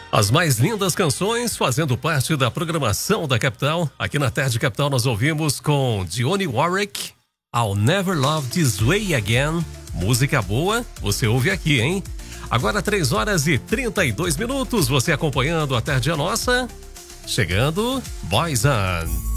As mais lindas canções fazendo parte da programação da Capital. Aqui na Tarde Capital nós ouvimos com Dionne Warwick, I'll Never Love This Way Again. Música boa, você ouve aqui, hein? Agora 3h32, você acompanhando a Tarde é Nossa. Chegando, Boyzone.